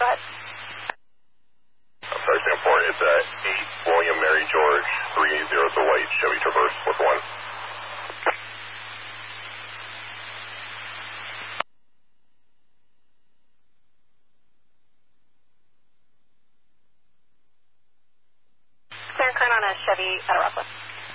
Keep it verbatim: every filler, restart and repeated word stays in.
Go ahead. I'm sorry, Sam four. It's uh, eight William Mary George three eight zero. It's a white Chevy Traverse with one. Clear and current on a Chevy Matarossa.